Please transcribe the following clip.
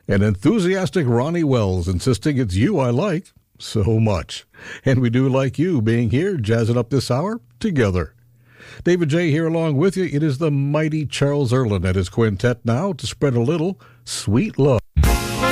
And enthusiastic Ronnie Wells insisting it's you I like so much. And we do like you being here, jazzing up this hour together. David J. here along with you. It is the mighty Charles Earland at his quintet now to spread a little sweet love.